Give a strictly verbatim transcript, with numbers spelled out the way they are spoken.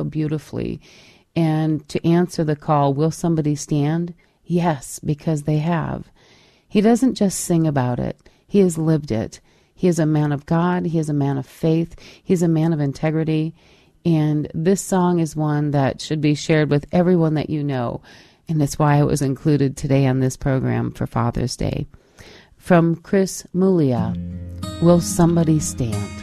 so beautifully. And to answer the call, will somebody stand? Yes, because they have. He doesn't just sing about it. He has lived it. He is a man of God. He is a man of faith. He's a man of integrity. And this song is one that should be shared with everyone that you know. And that's why it was included today on this program for Father's Day. From Chris Mulia, Will Somebody Stand?